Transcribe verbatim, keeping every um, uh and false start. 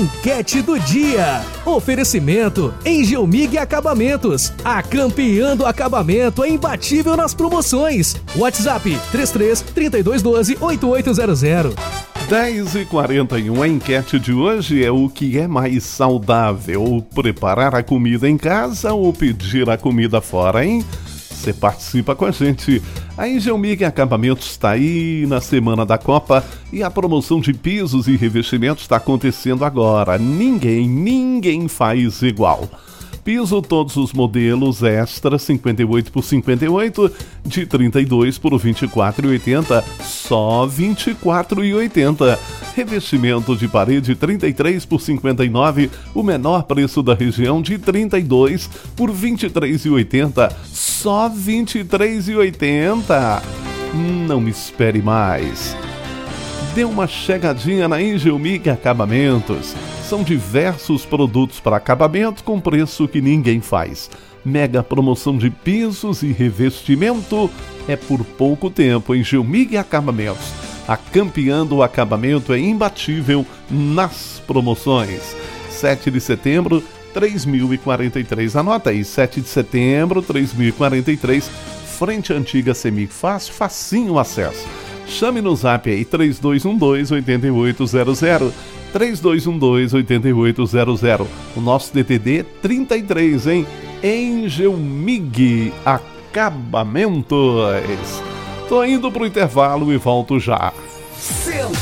Enquete do dia. Oferecimento Engelmig Acabamentos. A campeã do acabamento é imbatível nas promoções. WhatsApp três três, trinta e dois, doze, oitenta e oito zero zero. dez e quarenta e um, a enquete de hoje é: o que é mais saudável, preparar a comida em casa ou pedir a comida fora, hein? Você participa com a gente. A Engelmig Acabamentos está aí na semana da Copa e a promoção de pisos e revestimentos está acontecendo agora. Ninguém, ninguém faz igual. Piso todos os modelos extra cinquenta e oito por cinquenta e oito, de trinta e dois por vinte e quatro reais e oitenta centavos, só vinte e quatro reais e oitenta centavos. Revestimento de parede trinta e três por cinquenta e nove, o menor preço da região, de trinta e dois por vinte e três reais e oitenta centavos, só vinte e três reais e oitenta centavos. Não espere mais. Dê uma chegadinha na Engelmig Acabamentos. São diversos produtos para acabamento com preço que ninguém faz. Mega promoção de pisos e revestimento é por pouco tempo. Engelmig Acabamentos. A campeã do acabamento é imbatível nas promoções. sete de setembro, três mil e quarenta e três. Anota aí, sete de setembro, três mil e quarenta e três. Frente Antiga Semig. Fácil, facinho o acesso. Chame no zap aí, três dois um dois, oito oito zero zero. três dois um dois, oito oito zero zero. O nosso D T D trinta e três, hein? Engelmig Acabamentos. Tô indo pro intervalo e volto já.